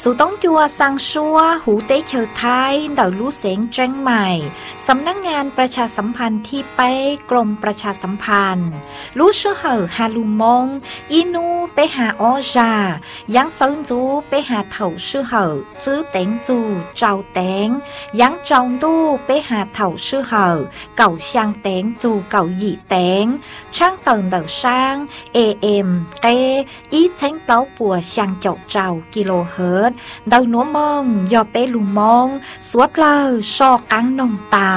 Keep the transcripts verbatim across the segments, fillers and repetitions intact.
สู่ต้องจัวสังชัวหูเต้เฉิดไทยเดาลู่เสียงแจ้งใหม่สำนักงานประชาสัมพันธ์ที่ไปกรมประชาสัมพันธ์ลู่ชื่อเหอฮาลูมงอีนูไปหาออจายังเซินจูไปหาเถาชื่อเหอจื้อเต็งจูเจ้าเต็งยังจองดูไปหาเถาชื่อเหอเก่าช่างเต็งจูเก่าหยี่เต็งช่างเตินเดาช่างเอเอ็มเตอีเช้งเปล่าปัวช่างเจ้าเจ้ากิโลเฮิรตเดาหนัวมองยอเปลูมองสวดเลอชอกังนงเตา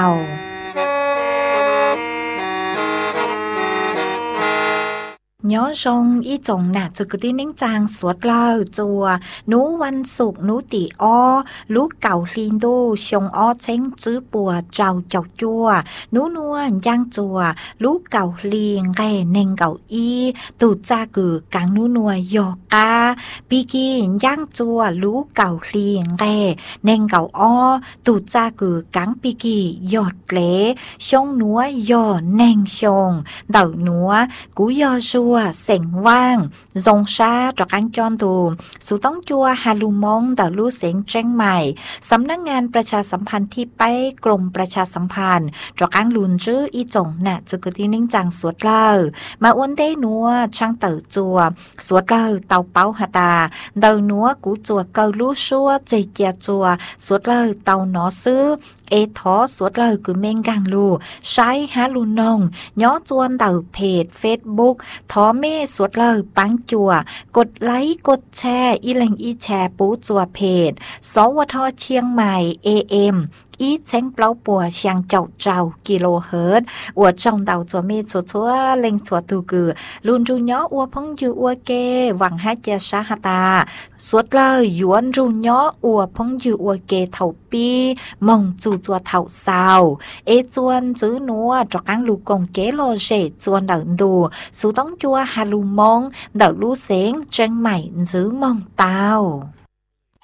ย้อนชงอีจงหนาจุกตินิ่งจางสวดเลอจัวนูวันสุกนูตีอ้อลูกเก่าลินดูชงอ้อเช้งจื้อปัวเจ้าเจ้าจัวนูนวลย่างจัวลูกเก่าลิงแก่เน่งเก่าอีตูจ้ากือกังนูนวยยอกาปีกีย่างจัวลูกเก่าลิงแก่เน่งเก่าอ้อตูจ้ากือกังปีกียอดเละชงนัวยอเน่งชงเดาหนัวกูยอชัวเสียงว่างจงชาจอกอังจอนตูสู่ต้องจัวฮาลูมงเดาลู่เสียงแจ้งใหม่สำนักงานประชาสัมพันธ์ที่ไปกรมประชาสัมพันธ์จอกอังลุนจื้ออีจงน่ะจุกตินิ่งจังสวดเล่ามาอ้วนได้นัวช่างเต๋อจัวสวดเล่าเตาเป้าหาตาเดานัวกูจัวเกาลู่ชัวเจเกียจัวสวดเล่าเตาหนอซื้อเอทอสวดเลยคือเมงกังลูใช้ฮาลูนงย้อจวนเต่าเพจเฟซบุ๊กทอเมสวดเลยปังจัวกดไลค์กดแชร์อีเล็งอีแชร์ปูจัวเพจสวทเชียงใหม่เอเอ็มอีเช้งเปล่าปัวเชียงเจ้าเจ้ากิโลเฮิรตอวดจงเต่าจัวเมจัวชัวเล็งจัวตูกือลุนจูย้ออวพงยูอวเกหวังให้เจชาฮตาสวดเลยหยวนจูย้ออวพงยูอวเกเถาปีมงจูจัวเถาซาวเอจวนจื้อนัวจอกอังลูกงเกโลเจจวนเดินดูสู่ต้องจัวฮาลูมงเดาลู่เสียงเจงใหม่จื้อมงเตา